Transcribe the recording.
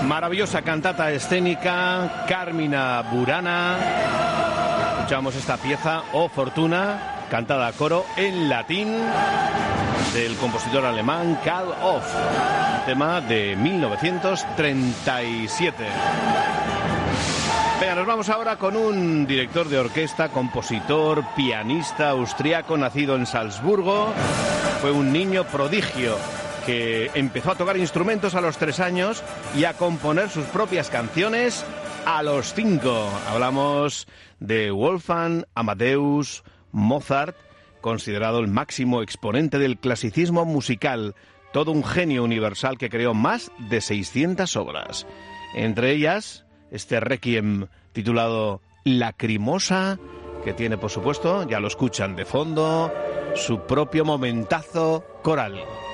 Maravillosa cantata escénica, Carmina Burana. Escuchamos esta pieza, O Fortuna, cantada a coro en latín del compositor alemán Karl Orff, tema de 1937. Venga, nos vamos ahora con un director de orquesta, compositor, pianista austriaco, nacido en Salzburgo. Fue un niño prodigio que empezó a tocar instrumentos a los 3 años y a componer sus propias canciones a los 5. Hablamos de Wolfgang Amadeus Mozart, considerado el máximo exponente del clasicismo musical, todo un genio universal que creó más de 600 obras. Entre ellas, este requiem titulado Lacrimosa, que tiene, por supuesto, ya lo escuchan de fondo, su propio momentazo coral.